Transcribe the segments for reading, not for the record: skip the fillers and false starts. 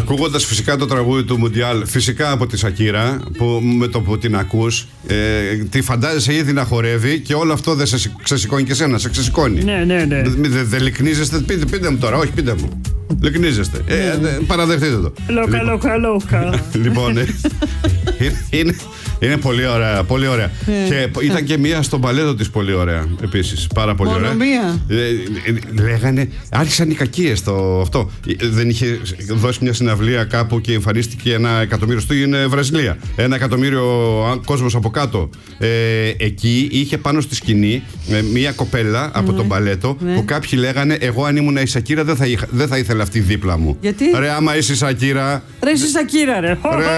Ακούγοντας φυσικά το τραγούδι του Μουντιάλ, φυσικά από τη Σακύρα, που με το που την ακούς, τη φαντάζεσαι ήδη να χορεύει και όλο αυτό δεν σε ξεσηκώνει και εσένα, σε ξεσηκώνει. Ναι. Δεν λυκνίζεστε, πείτε μου τώρα, όχι πείτε μου. Λυκνίζεστε. Παραδεχτείτε το. Λόκα. Λοιπόν, είναι πολύ ωραία, πολύ ωραία. Και ήταν και μία στο μπαλέτο της πολύ ωραία επίσης. Πάρα πολύ ωραία. Λέγανε, άρχισαν οι κακίες το αυτό. Δεν είχε δώσει μια συναυλία κάπου και εμφανίστηκε 1 εκατομμύριο στην Βραζιλία. 1 εκατομμύριο κόσμος από κάτω. Εκεί είχε πάνω στη σκηνή μια κοπέλα από τον μπαλέτο που κάποιοι λέγανε, εγώ αν ήμουν η Σακύρα δεν θα ήθελα αυτή δίπλα μου. Γιατί? Ρε, άμα είσαι η Σακύρα. Ρε, είσαι η Σακύρα, ρε.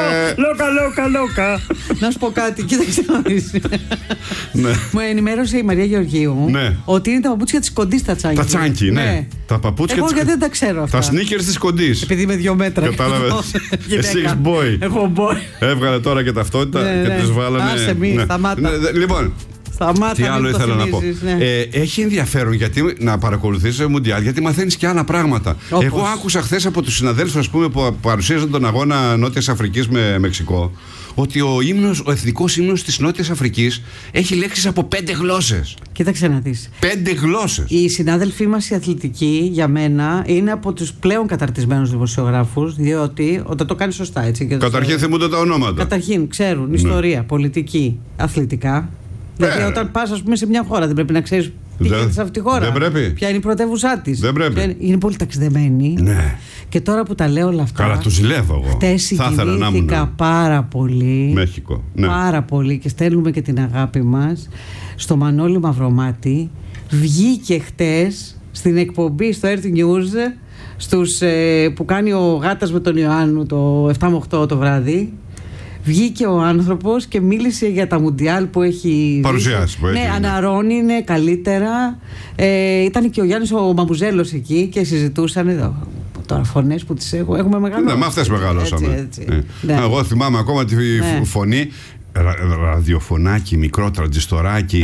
Λόκα. Να σου πω κάτι, κοίταξε να δεις. Μου ενημέρωσε η Μαρία Γεωργίου ότι είναι τα παπούτσια της Κοντής τα τσάνκι. Τα τσάνκι, ναι. Τα παπούτσια εγώ γιατί δεν τα ξέρω αυτά. Τα σνίκερς της Κοντής. Επειδή είμαι 2 μέτρα. Κατάλαβες. Εσύ έχεις boy. Έχω boy. Έβγαλε τώρα και ταυτότητα και τις βάλανε. Άσε μη, σταμάτα. Λοιπόν, τι άλλο ήθελα να πω. Έχει ενδιαφέρον γιατί να παρακολουθείς Μουντιάλ, γιατί μαθαίνεις και άλλα πράγματα. Εγώ άκουσα χθες από τους συναδέλφους, ας πούμε, που παρουσίαζαν τον αγώνα Νότιας Αφρικής με Μεξικό, ότι ο εθνικός ύμνος της Νότιας Αφρικής έχει λέξεις από 5 γλώσσες. Κοίταξε να δεις. 5 γλώσσες. Οι συνάδελφοί μας οι αθλητικοί, για μένα, είναι από τους πλέον καταρτισμένους δημοσιογράφους, διότι όταν το κάνεις σωστά, έτσι. Καταρχήν θυμούνται τα ονόματα. Καταρχήν ξέρουν ιστορία, πολιτική, αθλητικά. Γιατί όταν πας, ας πούμε, σε μια χώρα, δεν πρέπει να ξέρεις τι γίνεται σε αυτή τη χώρα. Δεν πρέπει. Ποια είναι η πρωτεύουσά της. Δεν πρέπει. Είναι πολύ ταξιδεμένοι. Ναι. Και τώρα που τα λέω όλα αυτά. Καλά, του ζηλεύω εγώ. Χτες συγκινήθηκα πάρα πολύ. Μέχικο. Ναι. Πάρα πολύ και στέλνουμε και την αγάπη μας στο Μανώλη Μαυρομάτη. Βγήκε χτες στην εκπομπή στο RT News που κάνει ο Γάτας με τον Ιωάννου το 7 με 8 το βράδυ. Βγήκε ο άνθρωπος και μίλησε για τα Μουντιάλ που έχει παρουσιάσει. Ναι, αναρρώνει, είναι καλύτερα. Ήταν και ο Γιάννης ο Μαμουζέλος εκεί και συζητούσαν. Τώρα φωνές που τις έχουμε μεγαλώσει. Ναι, με αυτές μεγαλώσαμε. Ναι. Εγώ θυμάμαι ακόμα τη φωνή. Ραδιοφωνάκι, μικρό τραντζιστοράκι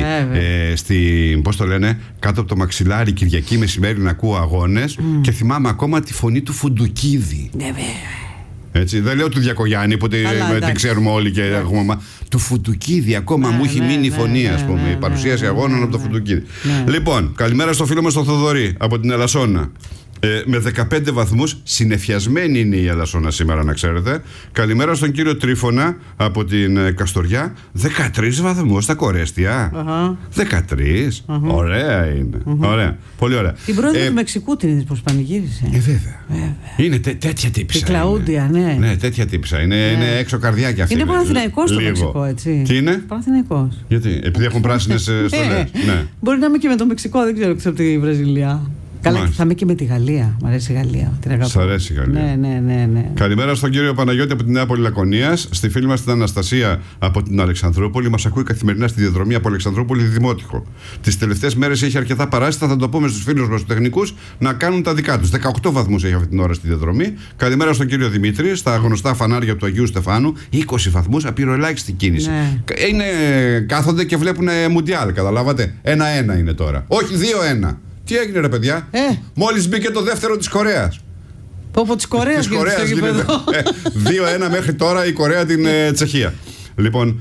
πώς το λένε, κάτω από το μαξιλάρι, Κυριακή μεσημέρι να ακούω αγώνες και θυμάμαι ακόμα τη φωνή του Φουντουκίδη. Ναι, βέβαια. Έτσι, δεν λέω του Διακογιάννη που την ξέρουμε όλοι και έχουμε. Του Φουντουκίδη ακόμα μου έχει μείνει η φωνή, ας πούμε. Η παρουσίαση αγώνων από το Φουντουκίδη. Λοιπόν, καλημέρα στο φίλο μας τον Θοδωρή από την Ελασσόνα. Με 15 βαθμούς, συνεφιασμένη είναι η Ελασσόνα σήμερα, να ξέρετε. Καλημέρα στον κύριο Τρίφωνα από την Καστοριά. 13 βαθμούς στα Κορέστια. 13. Ωραία είναι. Ωραία. Πολύ ωραία. Την πρόεδρο του Μεξικού την είδες πως πανηγύρισε. Βέβαια. Είναι τέτοια τύπησα. Η Κλαούντια, ναι. Ναι, τέτοια τύπησα. Είναι έξω καρδιά κι αυτή. Είναι Παναθηναϊκός στο Μεξικό, έτσι. Τι είναι? Παναθηναϊκός. Γιατί? Επειδή έχουν πράσινες στολές. Μπορεί να είμαι και με το Μεξικό, δεν ξέρω, από τη Βραζιλία. Καλά, και θα είμαι και με τη Γαλλία. Μ' αρέσει η Γαλλία. Σ' αρέσει η Γαλλία. Ναι. Καλημέρα στον κύριο Παναγιώτη από τη Νέα Πολυλακωνίας. Στη φίλη μας την Αναστασία από την Αλεξανδρούπολη. Μας ακούει καθημερινά στη διαδρομή από Αλεξανδρούπολη Δημότυχο. Τις τελευταίες μέρες έχει αρκετά παράσιτα. Θα το πούμε στους φίλους μας τους τεχνικούς να κάνουν τα δικά τους. 18 βαθμούς έχει αυτή την ώρα στη διαδρομή. Καλημέρα στον κύριο Δημήτρη. Στα γνωστά φανάρια του Αγίου Στεφάνου. 20 βαθμούς, απειροελάχιστη κίνηση. Ναι. Κάθονται και βλέπουν Μουντιάλ, καταλάβατε. 1-1 είναι τώρα. Όχι 2-1. Τι έγινε, ρε παιδιά? Μόλις μπήκε το δεύτερο της Κορέας. Της Κορέας γίνεται. 2-1 μέχρι τώρα η Κορέα την Τσεχία. Λοιπόν,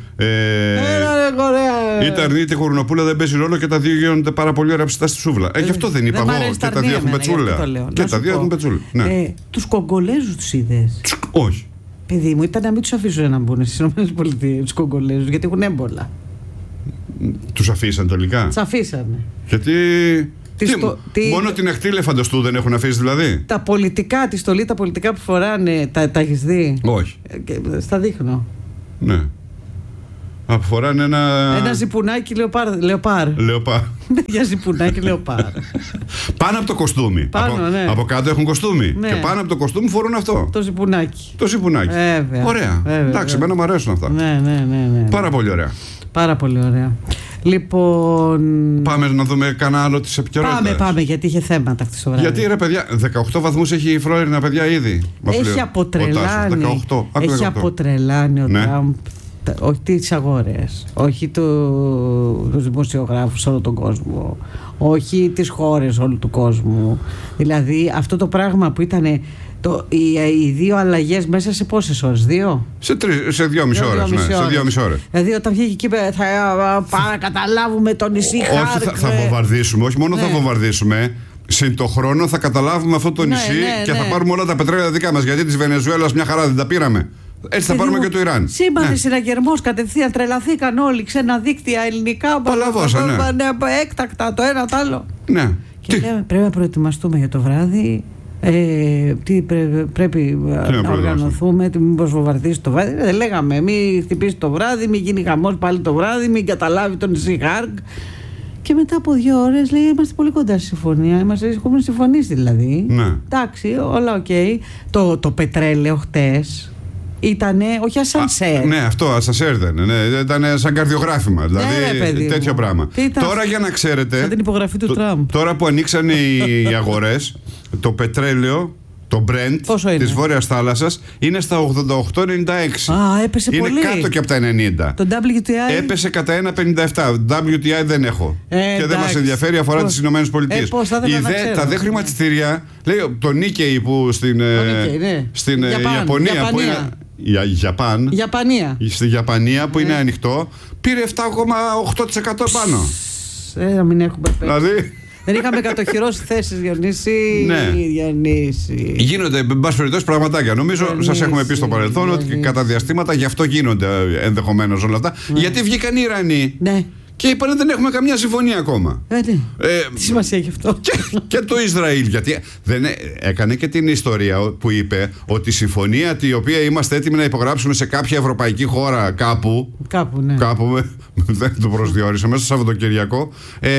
είτε αρνείται η Χουρνοπούλα, δεν παίζει ρόλο και τα δύο γίνονται πάρα πολύ ωραία ψητά στη σούβλα. Γι' αυτό δεν είπα εγώ. Και τα δύο έχουν πετσούλα. Και τα δύο έχουν πετσούλα. Τους Κογκολέζους τους είδες? Όχι. Παιδί μου, ήταν να μην τους αφήσουν να μπουν στις ΗΠΑ τους Κογκολέζους, γιατί έχουν έμπολα. Τους αφήσαν τελικά? Τους αφήσανε. Γιατί. Μόνο την αχτή ελεφαντοστού δεν έχουν αφήσει δηλαδή? Τα πολιτικά, τη στολή, τα πολιτικά που φοράνε, τα έχεις δει? Όχι. Στα δείχνω. Ναι. Φοράνε ένα ζιπουνάκι λεοπάρ. Για ζιπουνάκι λεοπάρ. Πάνω από το κοστούμι. Ναι. Από κάτω έχουν κοστούμι. Ναι. Και πάνω από το κοστούμι φορούν αυτό. Το ζιπουνάκι. Ωραία. Εντάξει, εμένα μου αρέσουν αυτά. Ναι. Πάρα πολύ ωραία. Πάρα πολύ ωραία. Λοιπόν. Πάμε να δούμε κανένα άλλο της επικαιρότητας. Πάμε, γιατί είχε θέματα αυτή το βράδυ. Γιατί ρε παιδιά, 18 βαθμούς έχει η Φλόρινα, παιδιά, ήδη. Έχει αποτρελάνει ο Τραμπ. Όχι τις αγορές, όχι τους δημοσιογράφους σε όλο τον κόσμο, όχι τις χώρες όλου του κόσμου. Δηλαδή αυτό το πράγμα που ήταν Οι δύο αλλαγές μέσα σε πόσες ώρες? Σε 2,5 ώρες. Ναι, σε 2,5 ώρες. Δηλαδή όταν βγήκε εκεί θα παρακαταλάβουμε το νησί Χάρκ. Όχι, θα βομβαρδίσουμε. Όχι μόνο θα βομβαρδίσουμε. Συν το χρόνο θα καταλάβουμε αυτό το νησί και θα πάρουμε όλα τα πετρέλαια δικά μας. Γιατί της Βενεζουέλας μια χαρά δεν τα πήραμε. Έτσι θα πάρουμε και το Ιράν. Σύμπανε συναγερμός κατευθείαν, τρελαθήκαν όλοι. Ξένα δίκτυα ελληνικά. Παλαβώσα, ναι. Έκτακτα το ένα το άλλο. Ναι. Και λέμε, πρέπει να προετοιμαστούμε για το βράδυ. Πρέπει να οργανωθούμε. Μήπως βομβαρδίσει το βράδυ. Δεν λέγαμε, μην χτυπήσει το βράδυ, μην γίνει χαμός πάλι το βράδυ, μην καταλάβει το νησί Χάρκ. Και μετά από 2 ώρες λέει: είμαστε πολύ κοντά στη συμφωνία. Έχουμε συμφωνήσει δηλαδή. Ναι. Εντάξει, όλα οκ. Το πετρέλαιο χτες ήτανε, όχι ασανσέρ. Ναι, αυτό ασανσέρ δεν είναι. Ήταν σαν καρδιογράφημα. Δηλαδή τέτοιο πράγμα. Τώρα για να ξέρετε. Σαν την υπογραφή του Τραμπ. Τώρα που ανοίξαν οι αγορές, το πετρέλαιο, το Brent της Βόρειας Θάλασσας είναι στα 88,96. Έπεσε είναι πολύ. Είναι κάτω και από τα 90. Το WTI έπεσε κατά 1,57. WTI δεν έχω. Και δεν μας ενδιαφέρει, αφορά τις Ηνωμένες Πολιτείες. Τα δε χρηματιστήρια, λέει το Nikkei που στην Ιαπωνία που είναι. Στη Ιαπωνία που είναι ανοιχτό, πήρε 7,8% πάνω. Να μην έχουμε πέσει. Δηλαδή. Δεν είχαμε κατοχυρώσει θέσεις, Διονύση. Ναι. Διονύση. Γίνονται, εν πάση περιπτώσει, πραγματάκια. Νομίζω σας έχουμε πει στο παρελθόν ότι κατά διαστήματα γι' αυτό γίνονται ενδεχομένως όλα αυτά. Ναι. Γιατί βγήκαν οι Ιρανοί. Ναι. Και είπαν δεν έχουμε καμιά συμφωνία ακόμα. Τι σημασία έχει αυτό? Και το Ισραήλ. Γιατί δεν έκανε και την ιστορία που είπε ότι η συμφωνία την οποία είμαστε έτοιμοι να υπογράψουμε σε κάποια ευρωπαϊκή χώρα κάπου. Ναι. Κάπου δεν το προσδιορίσα μέσα στο Σαββατοκυριακό.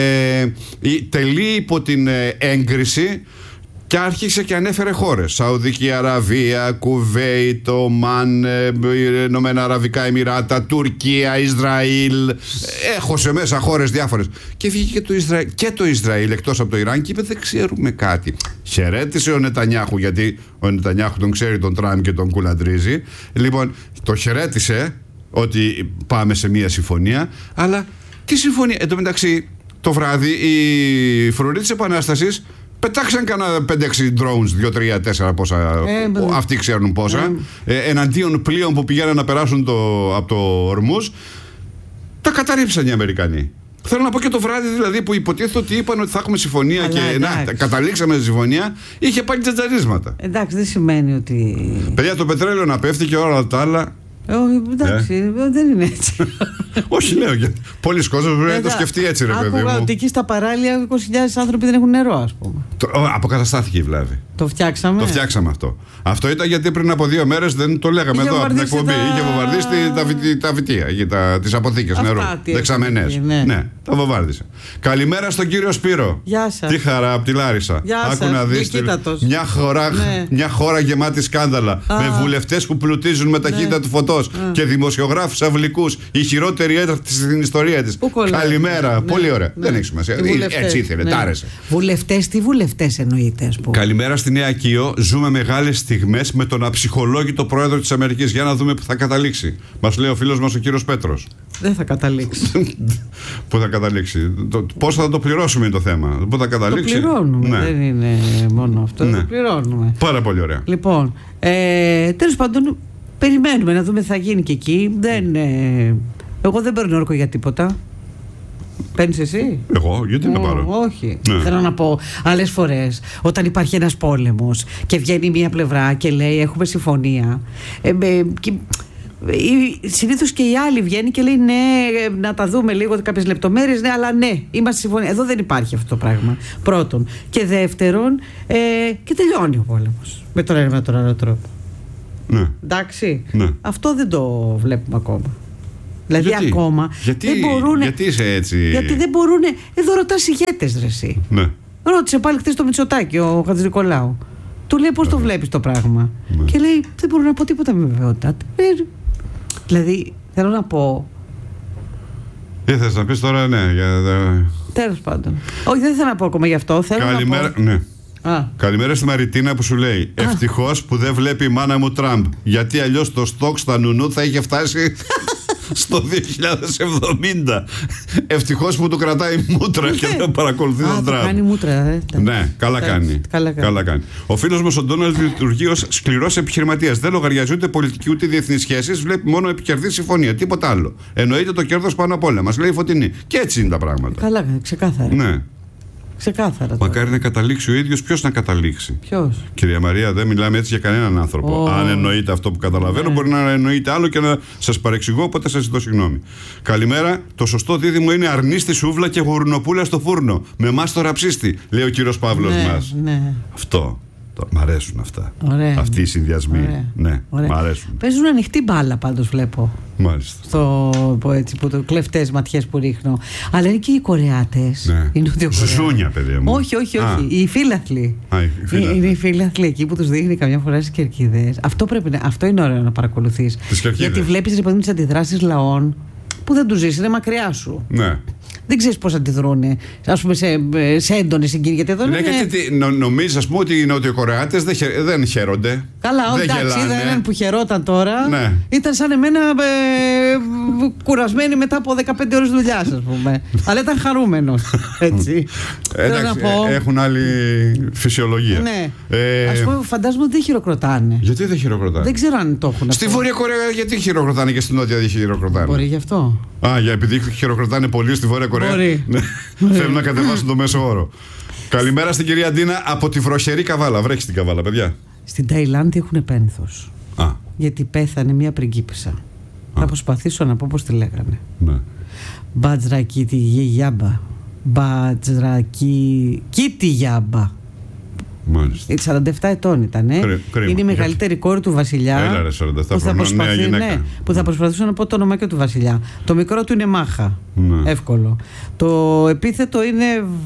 Τελεί υπό την έγκριση. Και άρχισε και ανέφερε χώρες. Σαουδική Αραβία, Κουβέιτ, Ομάν, Ηνωμένα Αραβικά Εμιράτα, Τουρκία, Ισραήλ. Έχωσε μέσα χώρες διάφορες. Και βγήκε και το Ισραήλ εκτός από το Ιράν και είπε δεν ξέρουμε κάτι. Χαιρέτησε ο Νετανιάχου, γιατί ο Νετανιάχου τον ξέρει τον Τραμπ και τον κουλαντρίζει. Λοιπόν, το χαιρέτησε ότι πάμε σε μια συμφωνία. Αλλά τι συμφωνία? Εν τω μεταξύ, το βράδυ οι φρουροί της Επανάστασης πετάξαν κανένα 5-6 drones, 2-3-4 πόσα. Αυτοί ξέρουν πόσα. Εναντίον πλοίων που πηγαίναν να περάσουν από το Ορμούζ. Τα καταρρίψαν οι Αμερικανοί. Θέλω να πω και το βράδυ δηλαδή που υποτίθεται ότι είπαν ότι θα έχουμε συμφωνία. Αλλά και καταλήξαμε στη συμφωνία, είχε πάλι τζατζαρίσματα. Εντάξει, δεν σημαίνει ότι. Παιδιά, το πετρέλαιο να πέφτει και όλα τα άλλα. Εντάξει, δεν είναι έτσι. Όχι, λέω. Πολλοί κόσμοι πρέπει να το σκεφτεί έτσι, ρε παιδί μου. Άκουγα ότι εκεί στα παράλια 20.000 άνθρωποι δεν έχουν νερό, ας πούμε. Αποκαταστάθηκε η βλάβη. Το φτιάξαμε. Το φτιάξαμε αυτό. Αυτό ήταν γιατί πριν από 2 μέρες δεν το λέγαμε εδώ από την εκπομπή. Είχε βομβαρδίσει τα βιτία, τις αποθήκες νερού. Δεξαμενές. Ναι, τα βομβάρδισε. Καλημέρα στον κύριο Σπύρο. Γεια σας. Τι χαρά από τη Λάρισα. Άκου να δεις μια χώρα γεμάτη σκάνδαλα. Με βουλευτές που πλουτίζουν με ταχύτητα του φωτός και δημοσιογράφους αυλικούς. Η χειρότερη έκτακτη στην ιστορία της. Καλημέρα. Πολύ ωραία. Δεν έχει σημασία. Έτσι ήθελε. Τ' άρεσε. Βουλευτές, τι βουλευτές εννοείται, ας πούμε. Καλημέρα στη Νέα Κίο. Ζούμε μεγάλες στιγμές με τον αψυχολόγητο πρόεδρο της Αμερικής. Για να δούμε που θα καταλήξει. Μας λέει ο φίλος μας ο κύριος Πέτρος. Δεν θα καταλήξει. Πού θα καταλήξει? Πώς θα το πληρώσουμε είναι το θέμα. Πού θα καταλήξει? Το πληρώνουμε. Ναι. Δεν είναι μόνο αυτό. Ναι. Το πληρώνουμε. Πάρα πολύ ωραία. Λοιπόν, τέλος πάντων, περιμένουμε να δούμε τι θα γίνει και εκεί. Εγώ δεν παίρνω όρκο για τίποτα. Παίρνεις εσύ? Εγώ, γιατί να πάρω? Όχι. Ναι. Θέλω να πω, άλλες φορές όταν υπάρχει ένας πόλεμος και βγαίνει μία πλευρά και λέει έχουμε συμφωνία. Συνήθως και η άλλη βγαίνει και λέει ναι, να τα δούμε λίγο κάποιες λεπτομέρειες. Ναι, αλλά ναι, είμαστε συμφωνία. Εδώ δεν υπάρχει αυτό το πράγμα. Πρώτον. Και δεύτερον, και τελειώνει ο πόλεμος. Με τον ένα με τον άλλο τρόπο. Ναι. Εντάξει. Ναι. Αυτό δεν το βλέπουμε ακόμα. Δηλαδή γιατί? Ακόμα δεν μπορούν. Γιατί είσαι έτσι? Γιατί δεν μπορούν. Εδώ ρωτάς ηγέτες, ρε εσύ. Ναι. Ρώτησε πάλι χτες το Μητσοτάκη ο Χατζηνικολάου. Του λέει πώς το βλέπεις το πράγμα. Ναι. Και λέει δεν μπορώ να πω τίποτα με βεβαιότητα. Δηλαδή θέλω να πω. Τι θες να πεις τώρα? Ναι. Τέλος πάντων. Όχι, δεν θέλω να πω ακόμα γι' αυτό. Καλημέρα. Να πω... Ναι. Καλημέρα στη Μαριτίνα που σου λέει ευτυχώς που δεν βλέπει η μάνα μου Τραμπ. Γιατί αλλιώς το στόκ στα νουνού θα είχε φτάσει στο 2070. Ευτυχώς που το κρατάει μούτρα και δεν παρακολουθεί τον Τραμπ. Κάνει μούτρα, Ναι, καλά κάνει. Καλά κάνει. Ο φίλος μας ο Ντόναλντ λειτουργεί ως σκληρός επιχειρηματίας. Δεν λογαριάζει ούτε πολιτική ούτε διεθνείς σχέσεις. Βλέπει μόνο επικερδή συμφωνία. Τίποτα άλλο. Εννοείται το κέρδος πάνω απ' όλα. Μας λέει η Φωτεινή. Και έτσι είναι τα πράγματα. Καλά, ξεκάθαρα. Ναι. Ξεκάθαρα. Μακάρι να καταλήξει ο ίδιος. Ποιος να καταλήξει? Ποιος? Κυρία Μαρία, δεν μιλάμε έτσι για κανέναν άνθρωπο. Αν εννοείται αυτό που καταλαβαίνω, μπορεί να εννοείται άλλο και να σας παρεξηγώ, οπότε σας ζητώ συγγνώμη. Καλημέρα. Το σωστό δίδυμο είναι αρνί στη σούβλα και γουρνοπούλα στο φούρνο. Με εμάς το ραψίστη, λέει ο κύριος Παύλος μας. Ναι. Αυτό. Μ' αρέσουν αυτά. Ωραία. Αυτοί οι συνδυασμοί. Ωραία. Ναι, Ωραία. μ' αρέσουν. Παίζουν ανοιχτή μπάλα πάντως, βλέπω. Μάλιστα. Στο κλεφτές ματιές που ρίχνω. Αλλά είναι και οι Κορεάτες. Ναι. Είναι Ζουζούνια, παιδιά μου. Όχι. Οι φίλαθλοι. Είναι οι φίλαθλοι εκεί που τους δείχνει καμιά φορά στις κερκίδες. Αυτό είναι ωραίο να παρακολουθείς. Γιατί βλέπεις τις αντιδράσεις λαών που δεν τους ζεις, είναι μακριά σου. Ναι. Δεν ξέρεις πώς αντιδρούνε, ας πούμε, σε έντονη συγκίνηση. Γιατί εδώ ναι, γιατί νομίζεις, ας πούμε, ότι οι Νοτιοκορεάτες δεν χαίρονται. Καλά, εντάξει, είδα έναν που χαιρόταν τώρα. Ναι. Ήταν σαν εμένα κουρασμένοι μετά από 15 ώρες δουλειάς, ας πούμε. Αλλά ήταν χαρούμενος. Έτσι. Εντάξει, έχουν άλλη φυσιολογία. Ναι. Ας πούμε, φαντάζομαι ότι δεν χειροκροτάνε. Γιατί δεν χειροκροτάνε? Δεν ξέρω αν το έχουν. Στη Βόρεια Κορέα, γιατί χειροκροτάνε και στην Νότια δεν χειροκροτάνε? Μπορεί γι' αυτό. Επειδή χειροκροτάνε πολύ στη Βόρεια Κορέα. Θέλουν να κατεβάσουν το μέσο όρο. Καλημέρα στην κυρία Ντίνα από τη βροχερή Καβάλα. Βρέχει στην Καβάλα, παιδιά. Στην Ταϊλάνδη έχουν πένθος. Γιατί πέθανε μια πριγκίπισσα. Θα προσπαθήσω να πω πώς τη λέγανε. Ναι. Μπατζρακίτι γιάμπα. Μπατζρακίτι γιάμπα. Μάλιστα. 47 ετών ήταν. Είναι η μεγαλύτερη κόρη του βασιλιά. Έλα, ρε, 47 χρονών, που θα προσπαθήσω να πω το όνομά και του βασιλιά. Το μικρό του είναι Μάχα. Ναι. Εύκολο. Το επίθετο είναι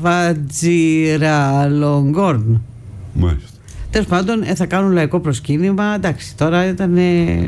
Βατζιραλογκόρν. Μάλιστα. Τέλος πάντων, θα κάνουν λαϊκό προσκύνημα. Εντάξει, τώρα ήταν.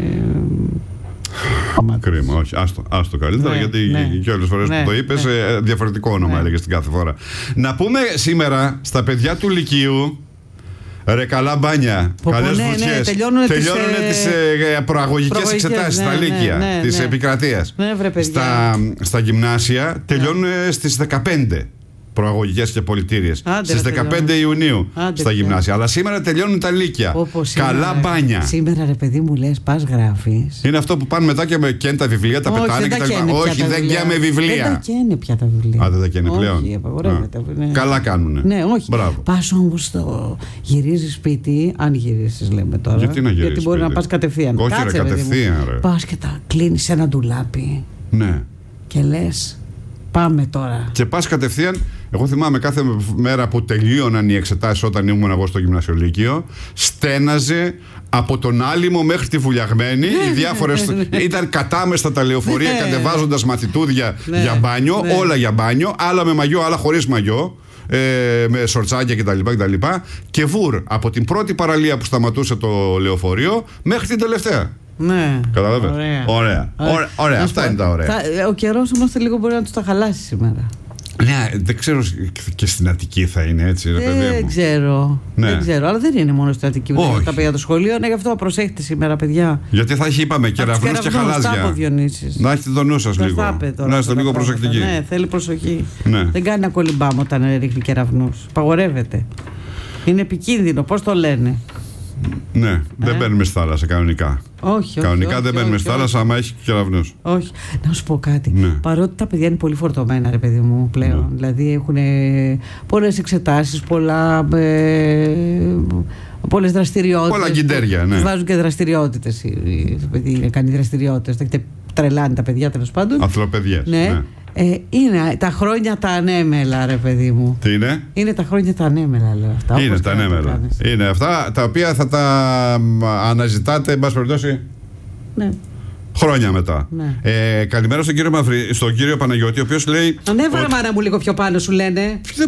Κρίμα, όχι. Άστο καλύτερα, γιατί και όλες τις φορές που το είπες, διαφορετικό όνομα έλεγες την κάθε φορά. Να πούμε σήμερα στα παιδιά του Λυκείου. Ρε, καλά μπάνια. Καλές βουτιές. Τελειώνουν τις προαγωγικές εξετάσεις στα Λύκεια της Επικρατείας. Στα γυμνάσια τελειώνουν στις 15. Προαγωγικές και πολιτήριες. Στις 15 Ιουνίου στα γυμνάσια. Αλλά σήμερα τελειώνουν τα Λύκεια. Καλά μπάνια. Σήμερα, ρε παιδί μου, λες, πας γράφεις. Είναι αυτό που πάνε μετά και με καίνε τα βιβλία, τα πετάνε κτλ. Όχι, δεν καίμε βιβλία. Δεν τα καίνε πια τα βιβλία. Δεν τα καίνε πλέον. Όχι, απαγορεύεται. Καλά κάνουνε. Ναι, όχι. Μπράβο. Πας όμως γυρίζεις σπίτι, αν γυρίσεις, λέμε τώρα. Γιατί να γυρίσεις? Γιατί μπορεί να πας κατευθείαν. Όχι, ρε, κατευθείαν. Πας και τα κλείνεις ένα ντουλάπι. Ναι. Και λες, πάμε τώρα. Και πας κατευθείαν. Εγώ θυμάμαι κάθε μέρα που τελείωναν οι εξετάσεις όταν ήμουν εγώ στο γυμνάσιο Λύκειο, στέναζε από τον Άλυμο μέχρι τη Βουλιαγμένη. Οι διάφορες. Ήταν κατάμεστα τα λεωφορεία κατεβάζοντας μαθητούδια για μπάνιο, όλα για μπάνιο, άλλα με μαγιό, άλλα χωρίς μαγιό. Με σορτσάκια κτλ. Και βουρ από την πρώτη παραλία που σταματούσε το λεωφορείο μέχρι την τελευταία. Ναι. Καταλαβαίνεις. Ωραία. Αυτά είναι τα ωραία. Ο καιρός όμως λίγο μπορεί να τους τα χαλάσει σήμερα. Ναι, δεν ξέρω και στην Αττική θα είναι έτσι, ρε παιδί μου. Δεν ξέρω. Αλλά δεν είναι μόνο στην Αττική που τα παιδιά του σχολείου. Ναι, γι' αυτό προσέχετε σήμερα, παιδιά. Γιατί θα έχει, είπαμε, κεραυνούς και χαλάζια. Να έχετε το νου σας λίγο. Να είστε λίγο προσεκτικοί. Ναι, θέλει προσοχή. Ναι. Δεν κάνει να κολυμπάμε όταν ρίχνει κεραυνούς. Παγορεύεται. Είναι επικίνδυνο, πώς το λένε. Ναι, δεν μπαίνουμε στη θάλασσα κανονικά. Όχι. Κανονικά δεν μπαίνουμε στη θάλασσα άμα έχει κεραυνούς. Όχι. Να σου πω κάτι. Παρότι τα παιδιά είναι πολύ φορτωμένα, ρε παιδί μου, πλέον. Δηλαδή έχουν πολλές εξετάσεις, πολλές δραστηριότητες. Πολλά κιντέρια, ναι. Βάζουν και δραστηριότητες. Κάνει δραστηριότητες. Τρελάνε τα παιδιά, τέλος πάντων. Αθλοπαιδιές. Ναι. Είναι τα χρόνια τα ανέμελα, ρε παιδί μου. Τι είναι? Είναι τα χρόνια τα ανέμελα, λέω αυτά. Είναι τα ανέμελα. Είναι αυτά τα οποία θα τα αναζητάτε, εν πάση περιπτώσει, ναι, χρόνια μετά. Ναι. Καλημέρα στον κύριο Παναγιώτη, ο οποίος λέει. Ανέβαλε, μάνα μου, λίγο πιο πάνω, σου λένε.